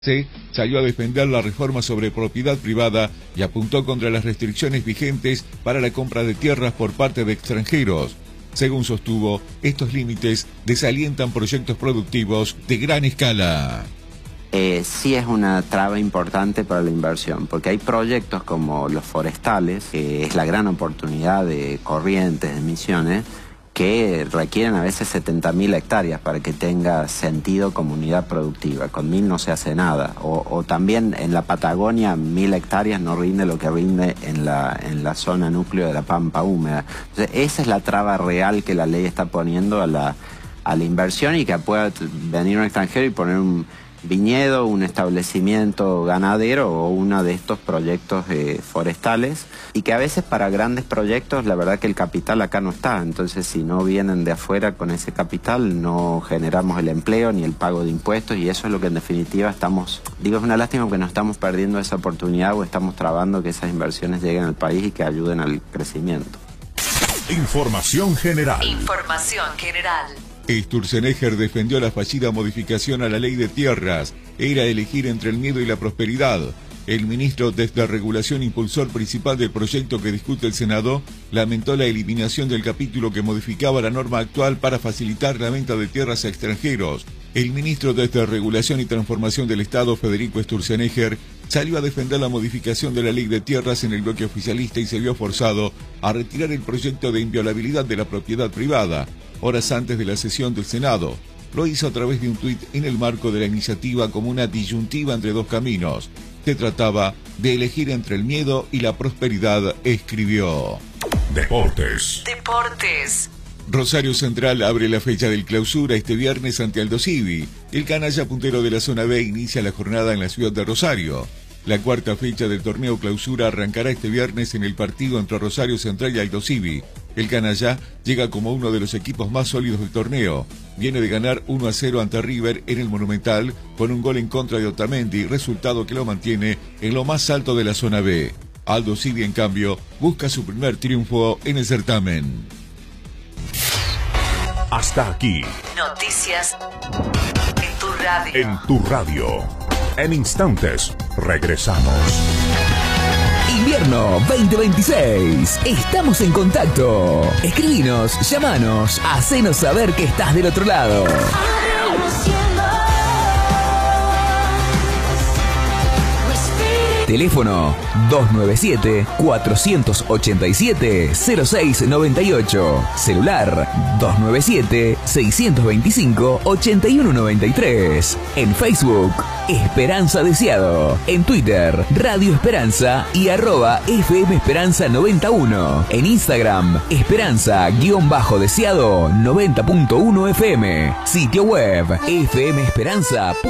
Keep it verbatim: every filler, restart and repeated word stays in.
C salió a defender la reforma sobre propiedad privada y apuntó contra las restricciones vigentes para la compra de tierras por parte de extranjeros. Según sostuvo, estos límites desalientan proyectos productivos de gran escala. Eh, sí es una traba importante para la inversión, porque hay proyectos como los forestales, que es la gran oportunidad de Corrientes, de Misiones, que requieren a veces setenta mil hectáreas para que tenga sentido como unidad productiva. Con mil no se hace nada. O, o también en la Patagonia, mil hectáreas no rinde lo que rinde en la, en la zona núcleo de la pampa húmeda. Entonces, esa es la traba real que la ley está poniendo a la, a la inversión, y que pueda venir un extranjero y poner un viñedo, un establecimiento ganadero o uno de estos proyectos eh, forestales, y que a veces para grandes proyectos la verdad que el capital acá no está. Entonces, si no vienen de afuera con ese capital, no generamos el empleo ni el pago de impuestos, y eso es lo que en definitiva estamos, digo, es una lástima que nos estamos perdiendo esa oportunidad, o estamos trabando que esas inversiones lleguen al país y que ayuden al crecimiento. Información general. Información general. Sturzenegger defendió la fallida modificación a la ley de tierras. Era elegir entre el miedo y la prosperidad. El ministro desde Regulación, impulsor principal del proyecto que discute el Senado, lamentó la eliminación del capítulo que modificaba la norma actual para facilitar la venta de tierras a extranjeros. El ministro desde Regulación y Transformación del Estado, Federico Sturzenegger, salió a defender la modificación de la ley de tierras en el bloque oficialista y se vio forzado a retirar el proyecto de inviolabilidad de la propiedad privada, horas antes de la sesión del Senado. Lo hizo a través de un tuit en el marco de la iniciativa como una disyuntiva entre dos caminos. Se trataba de elegir entre el miedo y la prosperidad, escribió. Deportes. Deportes. Rosario Central abre la fecha del clausura este viernes ante Aldo Civi. El canalla puntero de la zona B inicia la jornada en la ciudad de Rosario. La cuarta fecha del torneo clausura arrancará este viernes en el partido entre Rosario Central y Aldo Civi. El canalla llega como uno de los equipos más sólidos del torneo. Viene de ganar uno a cero ante River en el Monumental con un gol en contra de Otamendi, resultado que lo mantiene en lo más alto de la zona B. Aldo Civi, en cambio, busca su primer triunfo en el certamen. Hasta aquí. Noticias en tu radio. En tu radio. En instantes, regresamos. Invierno veinte veintiséis. Estamos en contacto. Escribinos, llamanos, hacenos saber que estás del otro lado. Teléfono dos nueve siete, cuatro ocho siete, cero seis nueve ocho. Celular dos nueve siete, seis dos cinco, ocho uno nueve tres. En Facebook, Esperanza Deseado. En Twitter, Radio Esperanza y arroba F M Esperanza noventa y uno. En Instagram, Esperanza-Deseado noventa punto uno F M. Sitio web, f m esperanza punto com.